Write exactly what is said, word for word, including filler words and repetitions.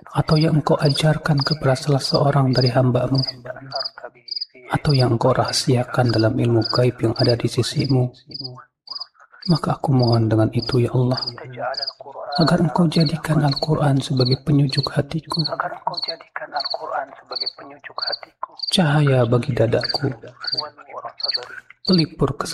atau yang engkau ajarkan kepada salah seorang dari hamba-Mu, atau yang engkau rahasiakan dalam ilmu gaib yang ada di sisi-Mu, maka aku mohon dengan itu ya Allah, agar engkau jadikan Al-Quran sebagai penyejuk hatiku, cahaya bagi dadaku, pelipur